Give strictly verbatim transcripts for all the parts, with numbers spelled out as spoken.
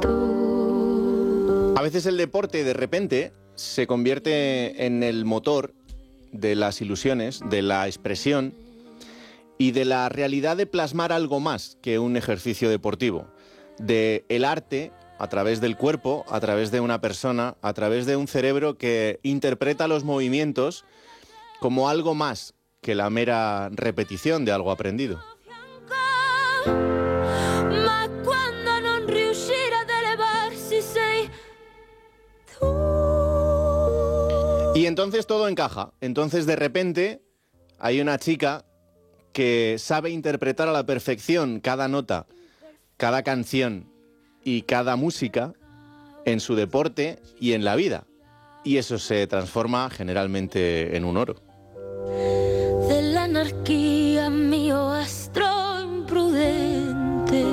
A veces el deporte de repente se convierte en el motor de las ilusiones, de la expresión y de la realidad de plasmar algo más que un ejercicio deportivo, de el arte a través del cuerpo, a través de una persona, a través de un cerebro que interpreta los movimientos como algo más que la mera repetición de algo aprendido. Y entonces todo encaja. Entonces de repente hay una chica que sabe interpretar a la perfección cada nota, cada canción y cada música en su deporte y en la vida. Y eso se transforma generalmente en un oro. De la anarquía, mio astro imprudente,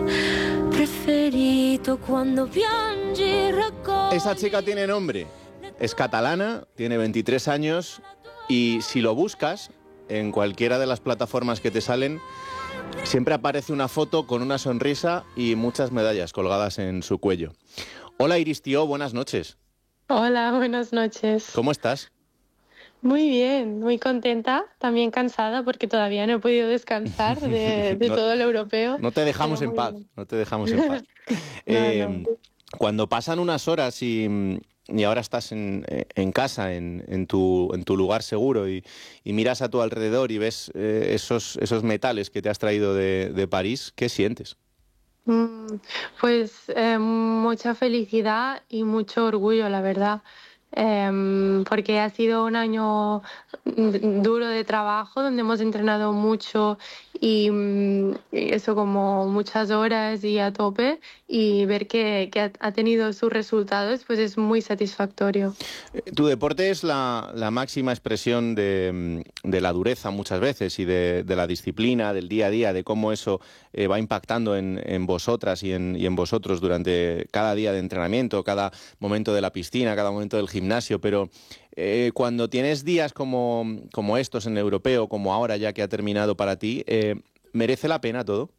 preferito cuando piangi raccogli. Esa chica tiene nombre. Es catalana, tiene veintitrés años y si lo buscas en cualquiera de las plataformas que te salen, siempre aparece una foto con una sonrisa y muchas medallas colgadas en su cuello. Hola Iris Tió, buenas noches. Hola, buenas noches. ¿Cómo estás? Muy bien, muy contenta, también cansada porque todavía no he podido descansar de, de no, todo lo europeo. No te dejamos en paz, bien. no te dejamos en paz. no, eh, no. Cuando pasan unas horas y... y ahora estás en, en casa, en, en, tu, en tu lugar seguro y, y miras a tu alrededor y ves eh, esos, esos metales que te has traído de, de París, ¿qué sientes? Mm, pues eh, mucha felicidad y mucho orgullo, la verdad. Eh, porque ha sido un año duro de trabajo donde hemos entrenado mucho y, y eso como muchas horas y a tope, y ver que, que ha tenido sus resultados pues es muy satisfactorio. Tu deporte es la, la máxima expresión de, de la dureza muchas veces y de, de la disciplina, del día a día, de cómo eso eh, va impactando en, en vosotras y en, y en vosotros durante cada día de entrenamiento, cada momento de la piscina, cada momento del gimnasio, pero eh, cuando tienes días como, como estos en el europeo, como ahora ya que ha terminado para ti, eh, ¿merece la pena todo?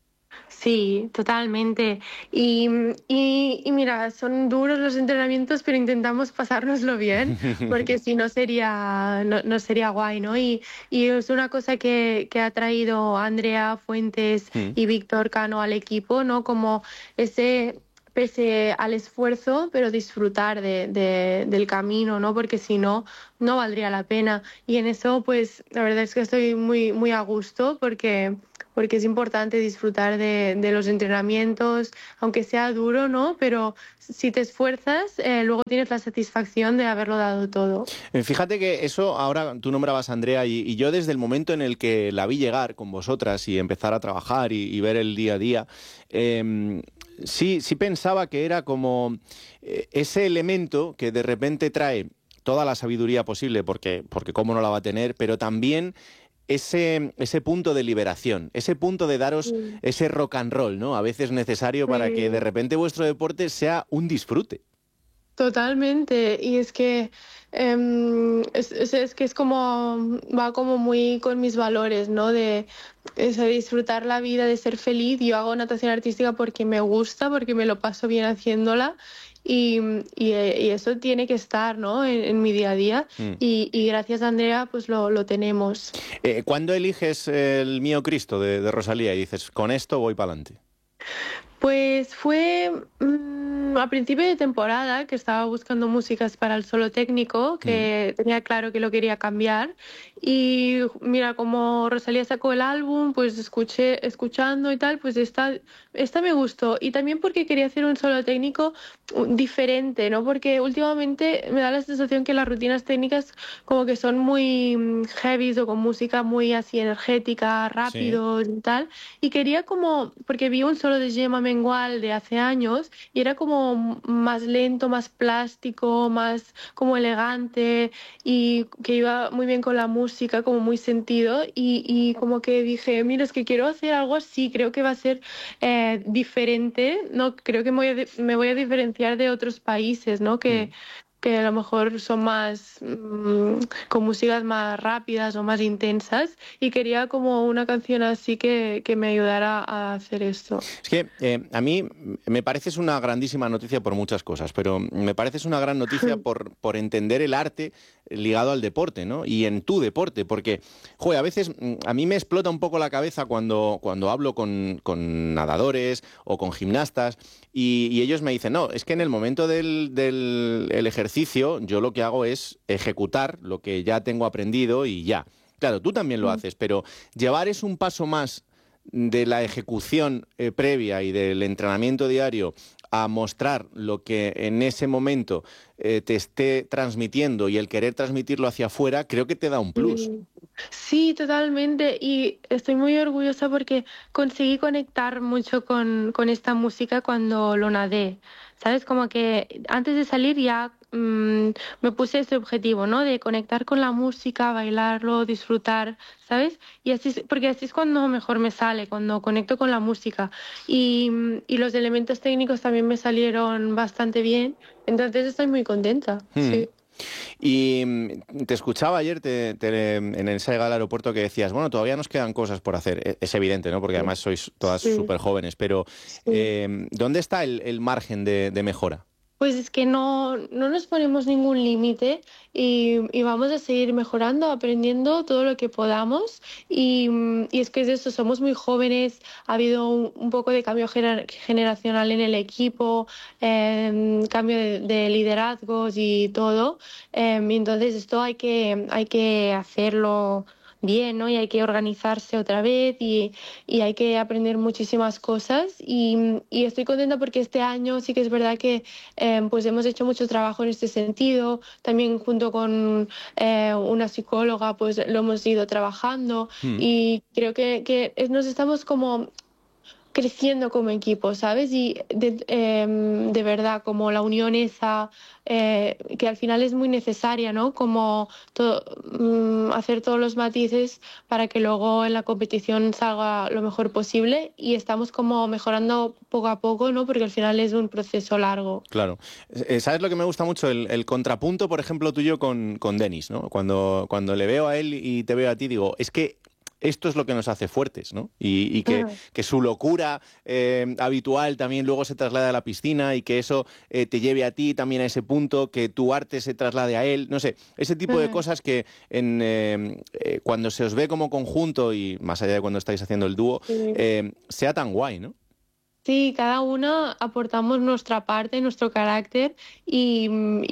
Sí, totalmente. Y, y, y mira, son duros los entrenamientos, pero intentamos pasárnoslo bien, porque si no sería, no, no sería guay, ¿no? Y, y es una cosa que, que ha traído Andrea Fuentes Mm. y Víctor Cano al equipo, ¿no? Como ese... pese al esfuerzo, pero disfrutar de, de, del camino, ¿no? Porque si no, no valdría la pena. Y en eso, pues, la verdad es que estoy muy, muy a gusto porque, porque es importante disfrutar de, de los entrenamientos, aunque sea duro, ¿no? Pero si te esfuerzas, eh, luego tienes la satisfacción de haberlo dado todo. Fíjate que eso, ahora tú nombrabas a Andrea y, y yo desde el momento en el que la vi llegar con vosotras y empezar a trabajar y, y ver el día a día, eh, sí, sí pensaba que era como eh, ese elemento que de repente trae toda la sabiduría posible, porque, porque cómo no la va a tener, pero también ese, ese punto de liberación, ese punto de daros sí. ese rock and roll, ¿no? A veces necesario sí. para que de repente vuestro deporte sea un disfrute. Totalmente, y es que eh, es, es, es que es como va como muy con mis valores, ¿no? De, de disfrutar la vida, de ser feliz. Yo hago natación artística porque me gusta, porque me lo paso bien haciéndola. Y, y, y eso tiene que estar, ¿no? en, en mi día a día mm. y, y gracias a Andrea pues lo, lo tenemos. Eh, ¿Cuándo eliges el Mío Cristo de, de Rosalía y dices, con esto voy para adelante? Pues fue mmm, a principio de temporada que estaba buscando músicas para el solo técnico, que mm. tenía claro que lo quería cambiar. Y mira, como Rosalía sacó el álbum, pues escuché, escuchando y tal, pues esta, esta me gustó. Y también porque quería hacer un solo técnico diferente, ¿no? Porque últimamente me da la sensación que las rutinas técnicas como que son muy heavy o con música muy así energética, rápido sí. y tal. Y quería como, porque vi un solo de Gemma Mengual de hace años y era como más lento, más plástico, más como elegante y que iba muy bien con la música, como muy sentido y, y como que dije, mira, es que quiero hacer algo así, creo que va a ser eh, diferente, no creo que me voy, a, me voy a diferenciar de otros países, ¿no? Que, mm. que a lo mejor son más mmm, con músicas más rápidas o más intensas, y quería como una canción así que, que me ayudara a hacer esto. Es que eh, a mí me pareces una grandísima noticia por muchas cosas, pero me pareces una gran noticia por, por entender el arte ligado al deporte, ¿no? Y en tu deporte, porque, joder, a veces a mí me explota un poco la cabeza cuando, cuando hablo con, con nadadores o con gimnastas y, y ellos me dicen, no, es que en el momento del, del el ejercicio yo lo que hago es ejecutar lo que ya tengo aprendido y ya. Claro, tú también lo haces, pero llevar es un paso más de la ejecución eh, previa y del entrenamiento diario a mostrar lo que en ese momento eh, te esté transmitiendo y el querer transmitirlo hacia afuera, creo que te da un plus. Sí, sí, totalmente. Y estoy muy orgullosa porque conseguí conectar mucho con, con esta música cuando lo nadé. ¿Sabes? Como que antes de salir ya mmm, me puse ese objetivo, ¿no? De conectar con la música, bailarlo, disfrutar, ¿sabes? Y así es, porque así es cuando mejor me sale, cuando conecto con la música. Y, y los elementos técnicos también me salieron bastante bien. Entonces estoy muy contenta, Hmm. sí. Y mm, te escuchaba ayer te, te, en el ensayo al aeropuerto que decías, bueno, todavía nos quedan cosas por hacer. Es, es evidente, ¿no? Porque además sois todas Sí, súper jóvenes, pero sí. eh, ¿dónde está el, el margen de, de mejora? Pues es que no, no nos ponemos ningún límite y, y vamos a seguir mejorando, aprendiendo todo lo que podamos. Y, mm, y es que es eso, somos muy jóvenes, ha habido un, un poco de cambio gener- generacional en el equipo, em, cambio de, de liderazgos y todo. Em, y entonces esto hay que, hay que hacerlo bien, ¿no? Y hay que organizarse otra vez y, y hay que aprender muchísimas cosas. Y, y estoy contenta porque este año sí que es verdad que eh, pues hemos hecho mucho trabajo en este sentido. También junto con eh, una psicóloga pues lo hemos ido trabajando Mm. y creo que, que es- nos estamos como creciendo como equipo, ¿sabes? Y de, eh, de verdad, como la unión esa, eh, que al final es muy necesaria, ¿no? Como to- mm, hacer todos los matices para que luego en la competición salga lo mejor posible, y estamos como mejorando poco a poco, ¿no? Porque al final es un proceso largo. Claro. Eh, ¿Sabes lo que me gusta mucho? El, el contrapunto, por ejemplo, tuyo con, con Denis, ¿no? Cuando, cuando le veo a él y te veo a ti, digo, es que esto es lo que nos hace fuertes, ¿no? Y, y que, Ajá. que su locura eh, habitual también luego se traslade a la piscina y que eso eh, te lleve a ti también a ese punto, que tu arte se traslade a él, no sé, ese tipo de Ajá. cosas que en, eh, eh, cuando se os ve como conjunto y más allá de cuando estáis haciendo el dúo, Sí. eh, sea tan guay, ¿no? Sí, cada una aportamos nuestra parte, nuestro carácter y,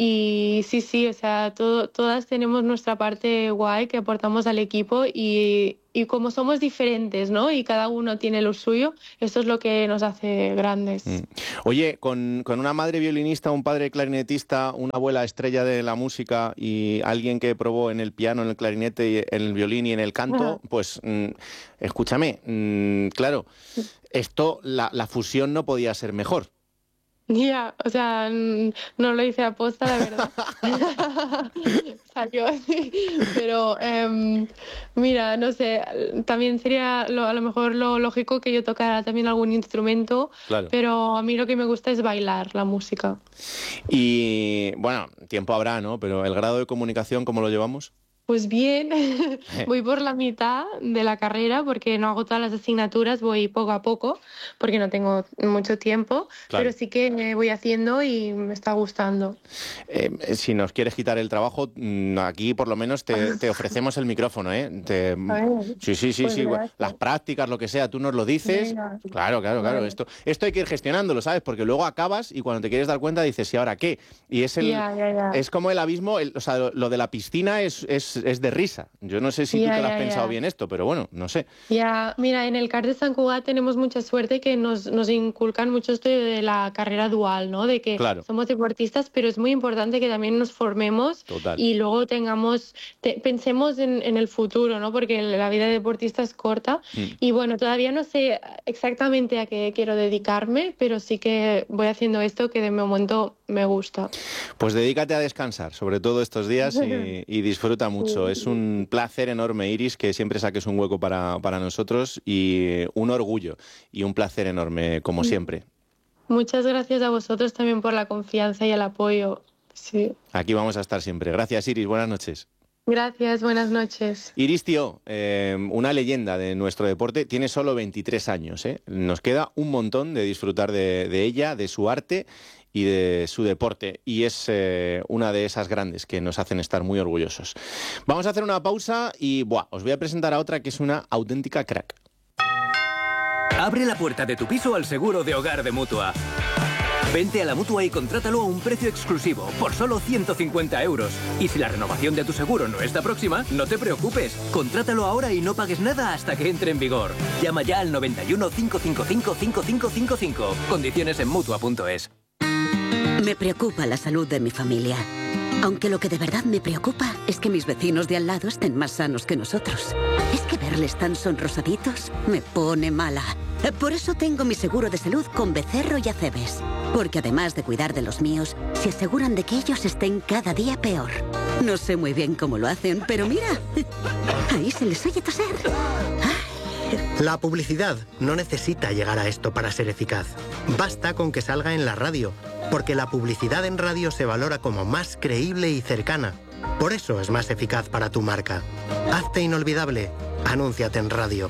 y sí, sí, o sea, todo, todas tenemos nuestra parte guay que aportamos al equipo y, y como somos diferentes, ¿no? Y cada uno tiene lo suyo, esto es lo que nos hace grandes. Mm. Oye, con, con una madre violinista, un padre clarinetista, una abuela estrella de la música y alguien que probó en el piano, en el clarinete, y en el violín y en el canto, pues mm, escúchame, mm, claro, esto, la, la fusión no podía ser mejor. Ya, o sea, n- no lo hice aposta, la verdad. Salió así. Pero em, mira, no sé, también sería lo- a lo mejor lo lógico que yo tocara también algún instrumento, Claro. pero a mí lo que me gusta es bailar la música. Y bueno, tiempo habrá, ¿no? Pero el grado de comunicación, ¿cómo lo llevamos? Pues bien, voy por la mitad de la carrera porque no hago todas las asignaturas, voy poco a poco porque no tengo mucho tiempo, Claro. pero sí que me voy haciendo y me está gustando. Eh, si nos quieres quitar el trabajo, mm, aquí por lo menos te, te ofrecemos el micrófono, ¿eh? Te- A ver, sí, sí, sí, pues sí. gracias. Las prácticas, lo que sea, tú nos lo dices. Venga. Claro, claro, claro. Vale. Esto, esto hay que ir gestionándolo, ¿sabes? Porque luego acabas y cuando te quieres dar cuenta dices, ¿y ahora qué? Y es el, Ya, ya, ya. es como el abismo, el- o sea, lo, lo de la piscina es, es, es de risa. Yo no sé si tú Ya, te lo has ya, pensado ya. bien esto, pero bueno, no sé. Ya, mira, en el CAR de Sant Cugat tenemos mucha suerte que nos, nos inculcan mucho esto de la carrera dual, ¿no? De que Claro. somos deportistas, pero es muy importante que también nos formemos Total. y luego tengamos, te- pensemos en, en el futuro, ¿no? Porque la vida de deportista es corta. Mm. Y bueno, todavía no sé exactamente a qué quiero dedicarme, pero sí que voy haciendo esto que de momento me gusta. Pues dedícate a descansar, sobre todo estos días, y, y disfruta mucho. Es un placer enorme, Iris, que siempre saques un hueco para, para nosotros y un orgullo y un placer enorme, como siempre. Muchas gracias a vosotros también por la confianza y el apoyo. Sí. Aquí vamos a estar siempre. Gracias, Iris. Buenas noches. Gracias, buenas noches. Iris Tió, eh, una leyenda de nuestro deporte, tiene solo veintitrés años. ¿eh? Nos queda un montón de disfrutar de, de ella, de su arte y de su deporte. Y es eh, una de esas grandes que nos hacen estar muy orgullosos. Vamos a hacer una pausa y buah, os voy a presentar a otra que es una auténtica crack. Abre la puerta de tu piso al seguro de hogar de Mutua. Vente a la Mutua y contrátalo a un precio exclusivo, por solo ciento cincuenta euros. Y si la renovación de tu seguro no está próxima, no te preocupes. Contrátalo ahora y no pagues nada hasta que entre en vigor. Llama ya al noventa y uno, cinco cinco cinco, cinco cinco cinco cinco. Condiciones en Mutua punto es. Me preocupa la salud de mi familia. Aunque lo que de verdad me preocupa es que mis vecinos de al lado estén más sanos que nosotros. Es que verles tan sonrosaditos me pone mala. Por eso tengo mi seguro de salud con Becerro y Acebes. Porque además de cuidar de los míos, se aseguran de que ellos estén cada día peor. No sé muy bien cómo lo hacen, pero mira, ahí se les oye toser. La publicidad no necesita llegar a esto para ser eficaz. Basta con que salga en la radio, porque la publicidad en radio se valora como más creíble y cercana. Por eso es más eficaz para tu marca. Hazte inolvidable. Anúnciate en radio.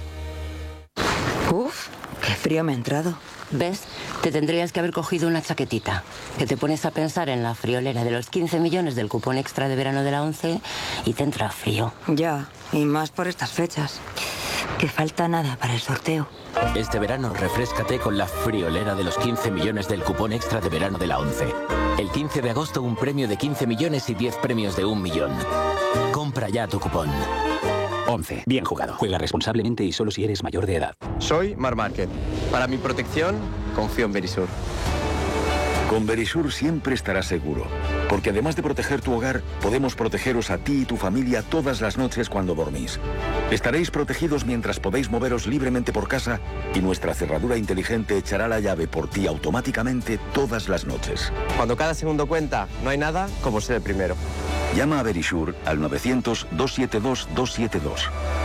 Uf, qué frío me ha entrado. ¿Ves? Te tendrías que haber cogido una chaquetita. Que te pones a pensar en la friolera de los quince millones del cupón extra de verano de la ONCE y te entra frío. Ya, y más por estas fechas. Que falta nada para el sorteo. Este verano refréscate con la friolera de los quince millones del cupón extra de verano de la ONCE. El quince de agosto un premio de quince millones y diez premios de un millón. Compra ya tu cupón. ONCE. Bien jugado. Juega responsablemente y solo si eres mayor de edad. Soy Mar Márquez. Para mi protección, confío en Verisur. Con Verisur siempre estarás seguro, porque además de proteger tu hogar, podemos protegeros a ti y tu familia todas las noches cuando dormís. Estaréis protegidos mientras podéis moveros libremente por casa y nuestra cerradura inteligente echará la llave por ti automáticamente todas las noches. Cuando cada segundo cuenta, no hay nada como ser el primero. Llama a Verisur al novecientos, doscientos setenta y dos, doscientos setenta y dos.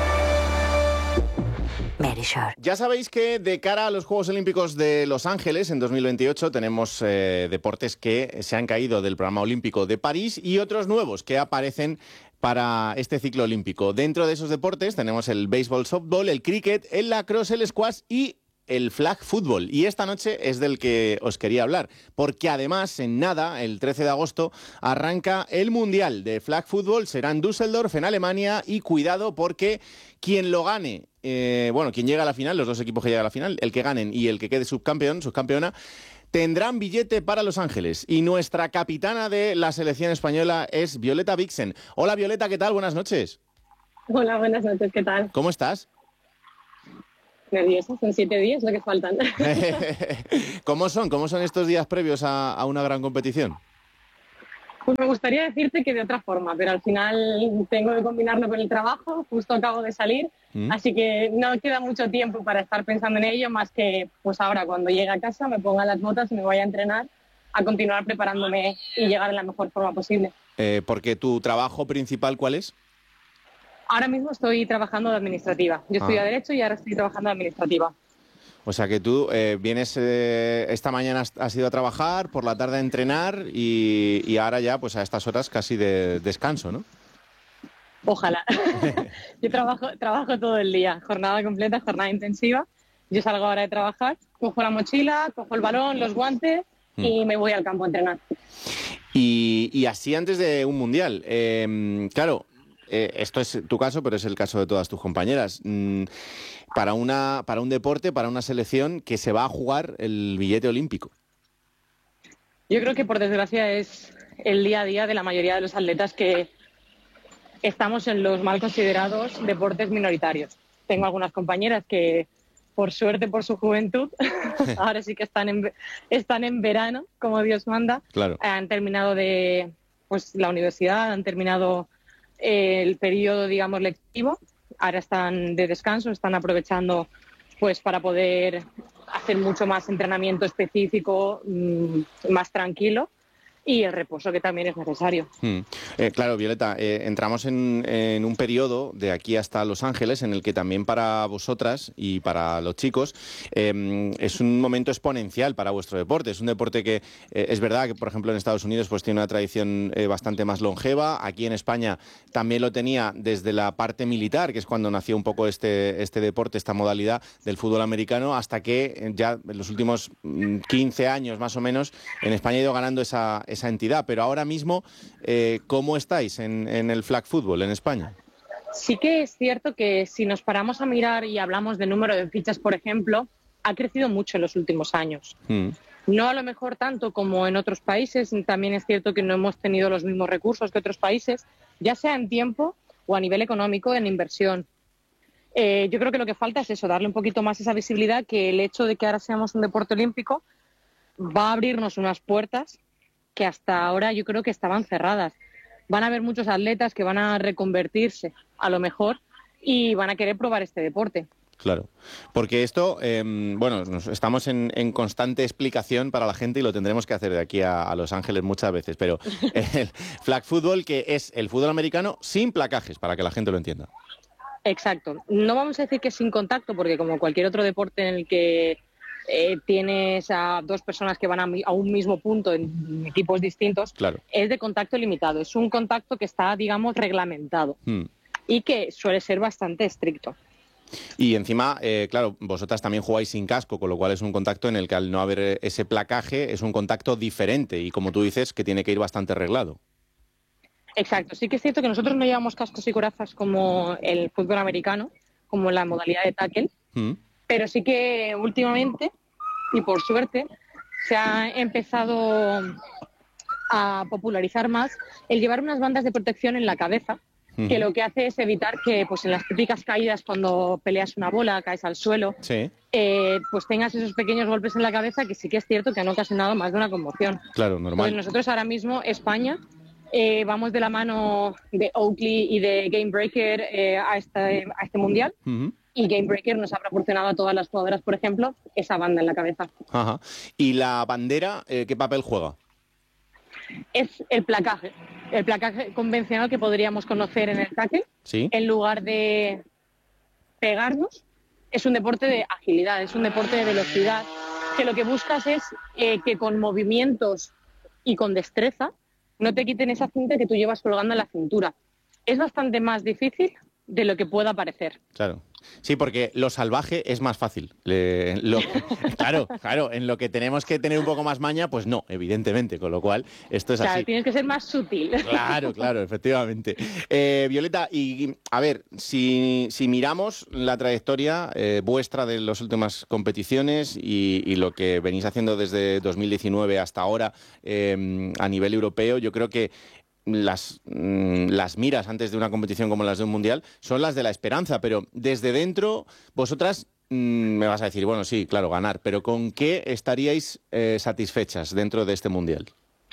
Ya sabéis que de cara a los Juegos Olímpicos de Los Ángeles en dos mil veintiocho tenemos eh, deportes que se han caído del programa olímpico de París y otros nuevos que aparecen para este ciclo olímpico. Dentro de esos deportes tenemos el béisbol, softball, el cricket, el lacrosse, el squash y el flag football. Y esta noche es del que os quería hablar, porque además en nada, el trece de agosto, arranca el Mundial de flag football. Será en Düsseldorf, en Alemania, y cuidado porque quien lo gane, eh, bueno, quien llega a la final, los dos equipos que llegan a la final, el que ganen y el que quede subcampeón, subcampeona, tendrán billete para Los Ángeles. Y nuestra capitana de la selección española es Violeta Vixen. Hola Violeta, ¿qué tal? Buenas noches. Hola, buenas noches, ¿qué tal? ¿Cómo estás? Nerviosa, son siete días lo que faltan. ¿Cómo son? ¿Cómo son estos días previos a, a una gran competición? Pues me gustaría decirte que de otra forma, pero al final tengo que combinarlo con el trabajo, justo acabo de salir, ¿Mm? Así que no queda mucho tiempo para estar pensando en ello, más que pues ahora cuando llegue a casa me ponga las botas y me vaya a entrenar, a continuar preparándome y llegar en la mejor forma posible. Eh, porque tu trabajo principal, ¿cuál es? Ahora mismo estoy trabajando de administrativa. Yo estudié ah. Derecho y ahora estoy trabajando de administrativa. O sea que tú eh, vienes, eh, esta mañana has ido a trabajar, por la tarde a entrenar y, y ahora ya pues a estas horas casi de descanso, ¿no? Ojalá. Yo trabajo, trabajo todo el día, jornada completa, jornada intensiva. Yo salgo ahora de trabajar, cojo la mochila, cojo el balón, los guantes mm. y me voy al campo a entrenar. Y, y así antes de un mundial, eh, claro... Eh, esto es tu caso, pero es el caso de todas tus compañeras. Mm, para, una, para un deporte, para una selección que se va a jugar el billete olímpico. Yo creo que, por desgracia, es el día a día de la mayoría de los atletas que estamos en los mal considerados deportes minoritarios. Tengo algunas compañeras que, por suerte, por su juventud, ahora sí que están en, están en verano, como Dios manda. Claro. Han terminado de pues, la universidad, han terminado... el periodo, digamos, lectivo. Ahora están de descanso, están aprovechando pues para poder hacer mucho más entrenamiento específico, mmm, más tranquilo. y el reposo que también es necesario. Hmm. Eh, claro, Violeta, eh, entramos en, en un periodo de aquí hasta Los Ángeles en el que también para vosotras y para los chicos eh, es un momento exponencial para vuestro deporte. Es un deporte que eh, es verdad que, por ejemplo, en Estados Unidos pues tiene una tradición eh, bastante más longeva. Aquí en España también lo tenía desde la parte militar, que es cuando nació un poco este, este deporte, esta modalidad del fútbol americano, hasta que ya en los últimos quince años más o menos en España ha ido ganando esa esa entidad, pero ahora mismo, eh, ¿cómo estáis en, en el flag football en España? Sí que es cierto que si nos paramos a mirar y hablamos del número de fichas, por ejemplo, ha crecido mucho en los últimos años. Mm. No a lo mejor tanto como en otros países, también es cierto que no hemos tenido los mismos recursos que otros países, ya sea en tiempo o a nivel económico, en inversión. Eh, yo creo que lo que falta es eso, darle un poquito más esa visibilidad, que el hecho de que ahora seamos un deporte olímpico va a abrirnos unas puertas que hasta ahora yo creo que estaban cerradas. Van a haber muchos atletas que van a reconvertirse, a lo mejor, y van a querer probar este deporte. Claro, porque esto, eh, bueno, nos, estamos en, en constante explicación para la gente y lo tendremos que hacer de aquí a, a Los Ángeles muchas veces, pero el flag football, que es el fútbol americano sin placajes, para que la gente lo entienda. Exacto. No vamos a decir que es sin contacto, porque como cualquier otro deporte en el que Eh, tienes a dos personas que van a, a un mismo punto en equipos distintos, claro. Es de contacto limitado, es un contacto que está, digamos, reglamentado hmm. y que suele ser bastante estricto. Y encima, eh, claro, vosotras también jugáis sin casco, con lo cual es un contacto en el que al no haber ese placaje es un contacto diferente y, como tú dices, que tiene que ir bastante arreglado. Exacto, sí que es cierto que nosotros no llevamos cascos y corazas como el fútbol americano, como la modalidad de tackle, hmm. pero sí que últimamente, y por suerte, se ha empezado a popularizar más el llevar unas bandas de protección en la cabeza, uh-huh. que lo que hace es evitar que pues en las típicas caídas, cuando peleas una bola, caes al suelo, sí. eh, pues tengas esos pequeños golpes en la cabeza que sí que es cierto que han ocasionado más de una conmoción. Claro, normal. Pues nosotros ahora mismo, España, eh, vamos de la mano de Oakley y de Game Breaker eh, a, esta, a este mundial. Uh-huh. Y Game Breaker nos ha proporcionado a todas las jugadoras, por ejemplo, esa banda en la cabeza. Ajá. ¿Y la bandera, eh, qué papel juega? Es el placaje, el placaje convencional que podríamos conocer en el tackle. ¿Sí? En lugar de pegarnos, es un deporte de agilidad, es un deporte de velocidad, que lo que buscas es eh, que con movimientos y con destreza no te quiten esa cinta que tú llevas colgando en la cintura. Es bastante más difícil de lo que pueda parecer. Claro. Sí, porque lo salvaje es más fácil. Le, lo, claro, claro, en lo que tenemos que tener un poco más maña, pues no, evidentemente, con lo cual esto es claro, así. Tienes que ser más sutil. Claro, claro, efectivamente. Eh, Violeta, y a ver, si, si miramos la trayectoria eh, vuestra de las últimas competiciones y, y lo que venís haciendo desde dos mil diecinueve hasta ahora eh, a nivel europeo, yo creo que Las, mm, las miras antes de una competición como las de un mundial son las de la esperanza, pero desde dentro vosotras mm, me vas a decir, bueno, sí, claro, ganar, pero ¿con qué estaríais eh, satisfechas dentro de este mundial?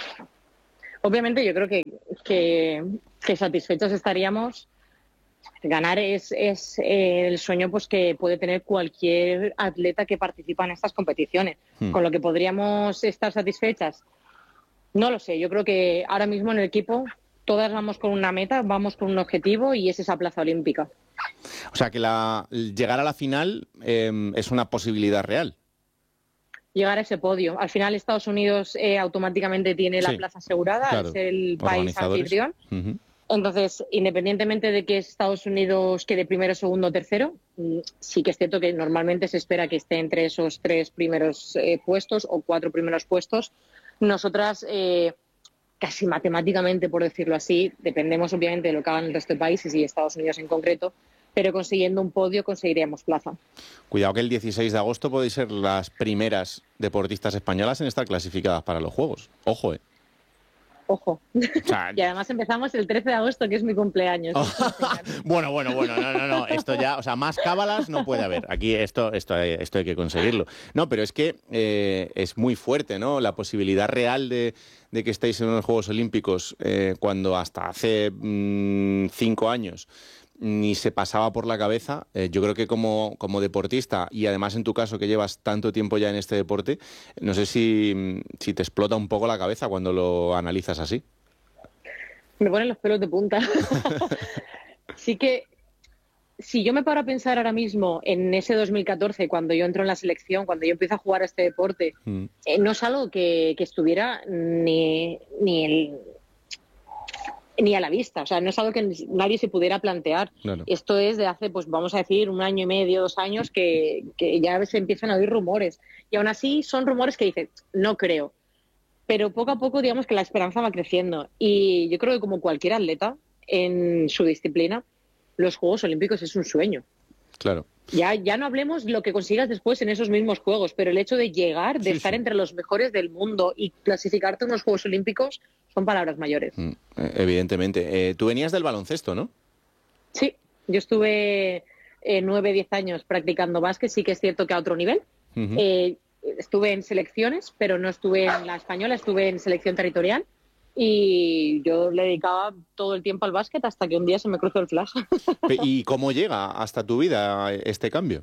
Obviamente yo creo que, que, que satisfechos estaríamos. Ganar es, es eh, el sueño pues que puede tener cualquier atleta que participa en estas competiciones. Hmm. Con lo que podríamos estar satisfechas, no lo sé, yo creo que ahora mismo en el equipo todas vamos con una meta, vamos con un objetivo y es esa plaza olímpica. O sea que la, llegar a la final eh, es una posibilidad real. Llegar a ese podio. Al final Estados Unidos eh, automáticamente tiene la sí, plaza asegurada, claro, al ser el país anfitrión. Uh-huh. Entonces, independientemente de que Estados Unidos quede primero, segundo o tercero, sí que es cierto que normalmente se espera que esté entre esos tres primeros eh, puestos o cuatro primeros puestos. Nosotras, eh, casi matemáticamente, por decirlo así, dependemos obviamente de lo que hagan el resto de países y Estados Unidos en concreto, pero consiguiendo un podio conseguiríamos plaza. Cuidado que el dieciséis de agosto podéis ser las primeras deportistas españolas en estar clasificadas para los Juegos. Ojo, ¿eh? Ojo. O sea, y además empezamos el trece de agosto, que es mi cumpleaños. Oh. bueno, bueno, bueno, no, no, no, esto ya, o sea, más cábalas no puede haber. Aquí esto, esto, esto hay que conseguirlo. No, pero es que eh, es muy fuerte, ¿no? La posibilidad real de, de que estéis en unos Juegos Olímpicos eh, cuando hasta hace mmm, cinco años ni se pasaba por la cabeza. Eh, yo creo que como, como deportista, y además en tu caso que llevas tanto tiempo ya en este deporte, no sé si, si te explota un poco la cabeza cuando lo analizas así. Me ponen los pelos de punta. Sí que, si yo me paro a pensar ahora mismo en ese dos mil catorce, cuando yo entro en la selección, cuando yo empiezo a jugar a este deporte, mm. eh, no es algo que, que estuviera ni, ni, el, ni a la vista. O sea, no es algo que nadie se pudiera plantear. Claro. Esto es de hace, pues vamos a decir, un año y medio, dos años, que, que ya se empiezan a oír rumores. Y aún así son rumores que dicen, no creo. Pero poco a poco, digamos que la esperanza va creciendo. Y yo creo que como cualquier atleta en su disciplina, los Juegos Olímpicos es un sueño. Claro. Ya, ya no hablemos lo que consigas después en esos mismos Juegos, pero el hecho de llegar, de sí, estar sí. entre los mejores del mundo y clasificarte en los Juegos Olímpicos son palabras mayores. Mm, evidentemente. Eh, tú venías del baloncesto, ¿no? Sí, yo estuve eh, nueve, diez años practicando básquet, sí que es cierto que a otro nivel. Uh-huh. Eh, estuve en selecciones, pero no estuve en la española, estuve en selección territorial. Y yo le dedicaba todo el tiempo al básquet hasta que un día se me cruzó el flash. ¿Y cómo llega hasta tu vida este cambio?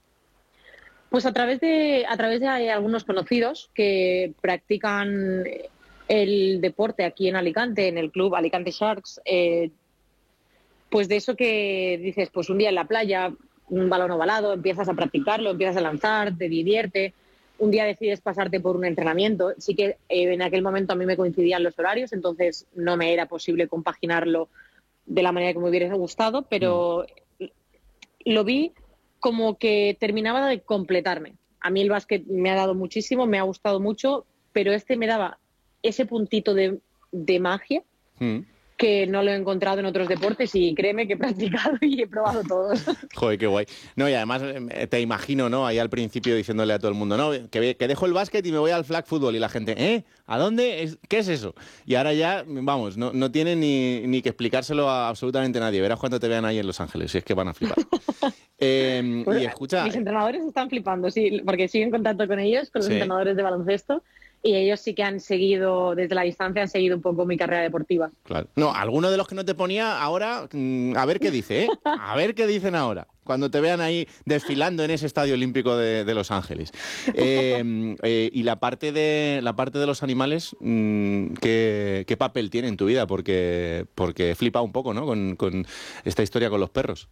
Pues a través de a través de algunos conocidos que practican el deporte aquí en Alicante, en el club Alicante Sharks. Eh, pues de eso que dices, pues un día en la playa, un balón ovalado, empiezas a practicarlo, empiezas a lanzar, te divierte. Un día decides pasarte por un entrenamiento. Sí que eh, en aquel momento a mí me coincidían los horarios, entonces no me era posible compaginarlo de la manera que me hubiera gustado, pero mm. lo vi como que terminaba de completarme. A mí el básquet me ha dado muchísimo, me ha gustado mucho, pero este me daba ese puntito de, de magia mm. que no lo he encontrado en otros deportes y créeme que he practicado y he probado todos. Joder, qué guay. No, y además te imagino, ¿no? Ahí al principio diciéndole a todo el mundo, no, que, que dejo el básquet y me voy al flag football. Y la gente, ¿eh? ¿A dónde? ¿Qué es eso? Y ahora ya, vamos, no, no tienen ni, ni que explicárselo a absolutamente nadie. Verás cuando te vean ahí en Los Ángeles, si es que van a flipar. eh, pues, y escucha... Mis entrenadores están flipando, sí, porque sigo en contacto con ellos, con los sí. entrenadores de baloncesto. Y ellos sí que han seguido, desde la distancia, han seguido un poco mi carrera deportiva. Claro. No, alguno de los que no te ponía, ahora, a ver qué dice, ¿eh? A ver qué dicen ahora, cuando te vean ahí desfilando en ese Estadio Olímpico de, de Los Ángeles. Eh, eh, y la parte de la parte de los animales, ¿qué, qué papel tiene en tu vida? Porque, porque flipa un poco, ¿no? Con, con esta historia con los perros.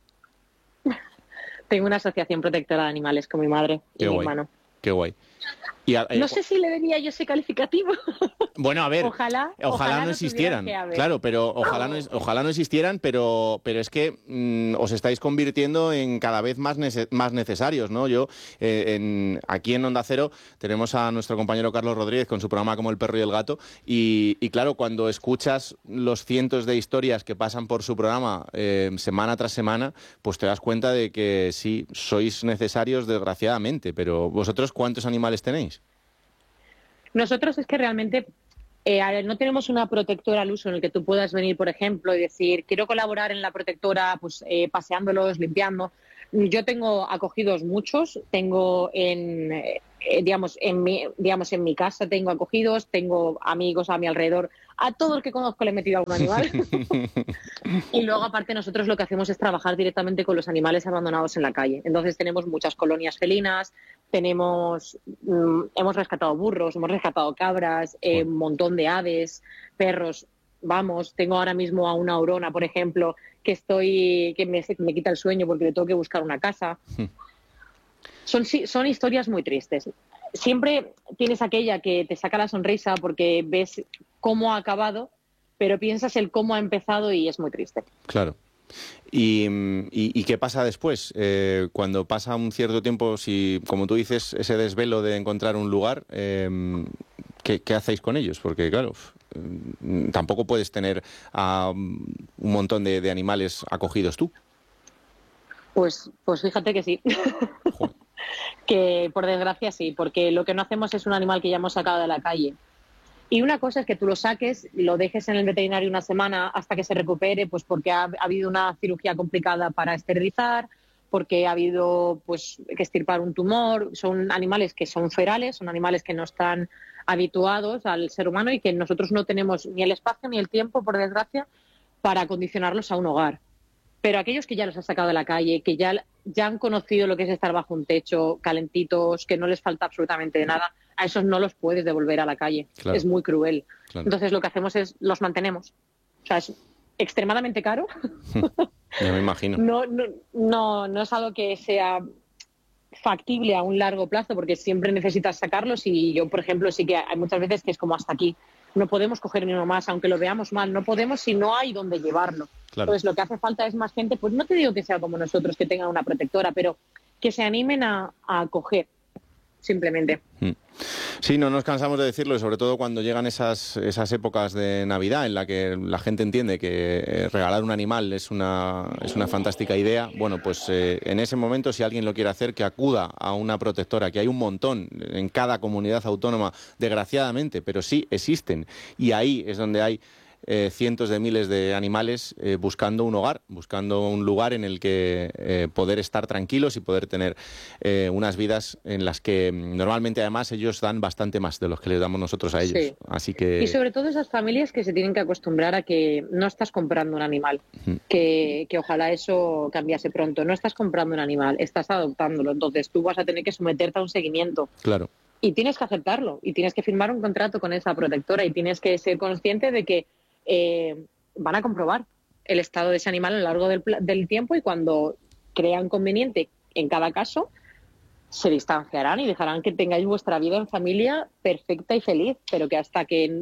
Tengo una asociación protectora de animales con mi madre y qué mi guay. hermano. Qué guay. Y a, eh, no sé si le daría yo ese calificativo. Bueno, a ver, ojalá, ojalá, ojalá no existieran, claro, pero ojalá no, ojalá no existieran, pero, pero es que mmm, os estáis convirtiendo en cada vez más, nece más necesarios, ¿no? Yo, eh, en, aquí en Onda Cero tenemos a nuestro compañero Carlos Rodríguez con su programa Como el perro y el gato, y, y claro, cuando escuchas los cientos de historias que pasan por su programa eh, semana tras semana, pues te das cuenta de que sí, sois necesarios desgraciadamente, pero ¿vosotros cuántos animales tenéis? Nosotros es que realmente eh, no tenemos una protectora al uso en el que tú puedas venir, por ejemplo, y decir, quiero colaborar en la protectora, pues eh, paseándolos, limpiando. Yo tengo acogidos muchos, tengo en, eh, digamos, en mi, digamos, en mi casa tengo acogidos, tengo amigos a mi alrededor, a todos los que conozco le he metido algún animal. Y luego, aparte, nosotros lo que hacemos es trabajar directamente con los animales abandonados en la calle. Entonces tenemos muchas colonias felinas, tenemos, mmm, hemos rescatado burros, hemos rescatado cabras, eh, un montón de aves, perros. Vamos, tengo ahora mismo a una aurona, por ejemplo, que estoy que me, me quita el sueño porque le tengo que buscar una casa. Son, son historias muy tristes. Siempre tienes aquella que te saca la sonrisa porque ves cómo ha acabado, pero piensas el cómo ha empezado y es muy triste. Claro. ¿Y, y, y qué pasa después? Eh, cuando pasa un cierto tiempo, si, como tú dices, ese desvelo de encontrar un lugar, eh, ¿qué, qué hacéis con ellos? Porque, claro, tampoco puedes tener a un montón de, de animales acogidos tú. Pues, pues fíjate que sí. Que por desgracia sí, porque lo que no hacemos es un animal que ya hemos sacado de la calle. Y una cosa es que tú lo saques, lo dejes en el veterinario una semana hasta que se recupere, pues porque ha, ha habido una cirugía complicada para esterilizar, porque ha habido pues que extirpar un tumor. Son animales que son ferales, son animales que no están habituados al ser humano y que nosotros no tenemos ni el espacio ni el tiempo, por desgracia, para condicionarlos a un hogar. Pero aquellos que ya los has sacado de la calle, que ya, ya han conocido lo que es estar bajo un techo, calentitos, que no les falta absolutamente de nada, a esos no los puedes devolver a la calle. Claro. Es muy cruel. Claro. Entonces lo que hacemos es los mantenemos. O sea, es extremadamente caro. Ya me imagino. No, no, no, no es algo que sea factible a un largo plazo, porque siempre necesitas sacarlos, y yo, por ejemplo, sí que hay muchas veces que es como hasta aquí. No podemos coger ni uno más, aunque lo veamos mal, no podemos si no hay dónde llevarlo. Claro. Entonces lo que hace falta es más gente, pues no te digo que sea como nosotros, que tengan una protectora, pero que se animen a, a coger, simplemente. Sí, no nos cansamos de decirlo, y sobre todo cuando llegan esas, esas épocas de Navidad en la que la gente entiende que regalar un animal es una, es una fantástica idea. Bueno, pues eh, en ese momento, si alguien lo quiere hacer, que acuda a una protectora, que hay un montón en cada comunidad autónoma, desgraciadamente, pero sí existen, y ahí es donde hay Eh, cientos de miles de animales eh, buscando un hogar, buscando un lugar en el que eh, poder estar tranquilos y poder tener eh, unas vidas en las que normalmente además ellos dan bastante más de los que les damos nosotros a ellos. Sí. Así que... Y sobre todo esas familias que se tienen que acostumbrar a que no estás comprando un animal, uh-huh. que, que ojalá eso cambiase pronto. No estás comprando un animal, estás adoptándolo. Entonces tú vas a tener que someterte a un seguimiento. Claro. Y tienes que aceptarlo, y tienes que firmar un contrato con esa protectora, y tienes que ser consciente de que Eh, van a comprobar el estado de ese animal a lo largo del, del tiempo, y cuando crean conveniente en cada caso se distanciarán y dejarán que tengáis vuestra vida en familia perfecta y feliz, pero que hasta que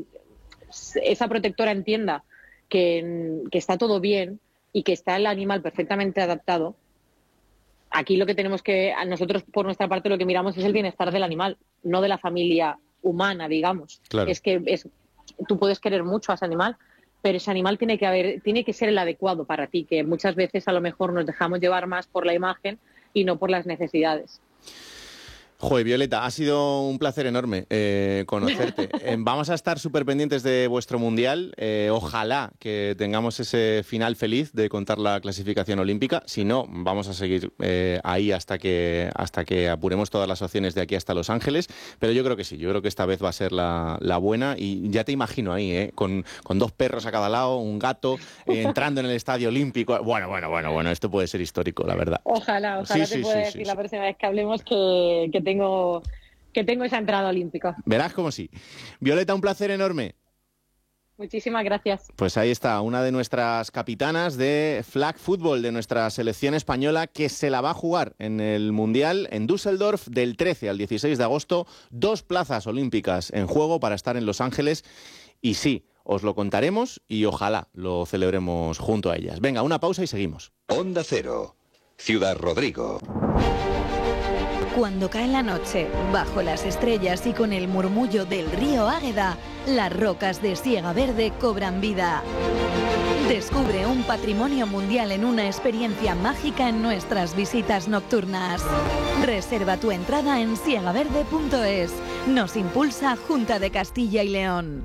esa protectora entienda que, que está todo bien y que está el animal perfectamente adaptado, aquí lo que tenemos que, nosotros por nuestra parte lo que miramos es el bienestar del animal, no de la familia humana, digamos. Claro. Es que es, tú puedes querer mucho a ese animal, pero ese animal tiene que haber, tiene que ser el adecuado para ti, que muchas veces a lo mejor nos dejamos llevar más por la imagen y no por las necesidades. Joder, Violeta, ha sido un placer enorme eh, conocerte. eh, vamos a estar súper pendientes de vuestro Mundial. Eh, ojalá que tengamos ese final feliz de contar la clasificación olímpica. Si no, vamos a seguir eh, ahí hasta que, hasta que apuremos todas las opciones de aquí hasta Los Ángeles. Pero yo creo que sí, yo creo que esta vez va a ser la, la buena. Y ya te imagino ahí, eh, con, con dos perros a cada lado, un gato, eh, entrando en el Estadio Olímpico. Bueno, bueno, bueno, bueno, esto puede ser histórico, la verdad. Ojalá, ojalá sí, te sí, pueda sí, decir sí, la sí. próxima vez que hablemos que, que tengo que tengo esa entrada olímpica. Verás como sí. Violeta, un placer enorme. Muchísimas gracias. Pues ahí está, una de nuestras capitanas de flag football de nuestra selección española, que se la va a jugar en el Mundial en Düsseldorf del trece al dieciséis de agosto. Dos plazas olímpicas en juego para estar en Los Ángeles. Y sí, os lo contaremos y ojalá lo celebremos junto a ellas. Venga, una pausa y seguimos. Onda Cero, Ciudad Rodrigo. Cuando cae la noche, bajo las estrellas y con el murmullo del río Águeda, las rocas de Siega Verde cobran vida. Descubre un patrimonio mundial en una experiencia mágica en nuestras visitas nocturnas. Reserva tu entrada en siega verde punto es. Nos impulsa Junta de Castilla y León.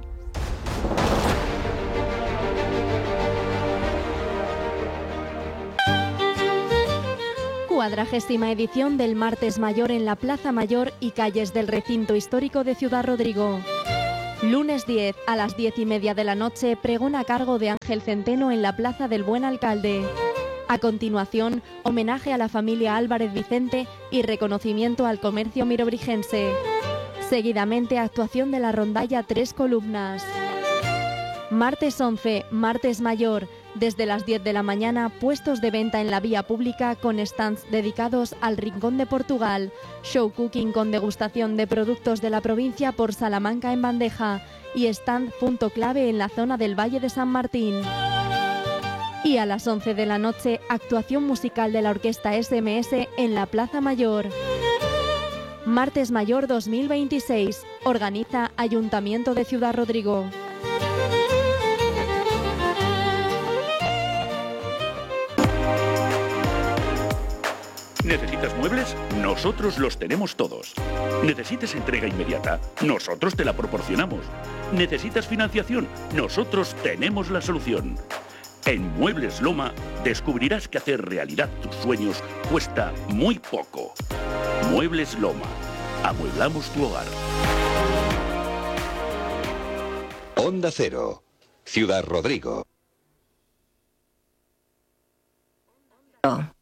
Cuadragésima edición del Martes Mayor en la Plaza Mayor y calles del recinto histórico de Ciudad Rodrigo. Lunes diez a las diez y media de la noche, pregón a cargo de Ángel Centeno en la Plaza del Buen Alcalde. A continuación, homenaje a la familia Álvarez Vicente y reconocimiento al comercio mirobrigense. Seguidamente, actuación de la rondalla Tres Columnas. Martes once, Martes Mayor. Desde las diez de la mañana, puestos de venta en la vía pública con stands dedicados al Rincón de Portugal, show cooking con degustación de productos de la provincia por Salamanca en bandeja y stand punto clave en la zona del Valle de San Martín. Y a las once de la noche, actuación musical de la Orquesta S M S en la Plaza Mayor. Martes Mayor dos mil veintiséis, organiza Ayuntamiento de Ciudad Rodrigo. ¿Necesitas muebles? Nosotros los tenemos todos. ¿Necesitas entrega inmediata? Nosotros te la proporcionamos. ¿Necesitas financiación? Nosotros tenemos la solución. En Muebles Loma descubrirás que hacer realidad tus sueños cuesta muy poco. Muebles Loma. Amueblamos tu hogar. Onda Cero, Ciudad Rodrigo. Oh.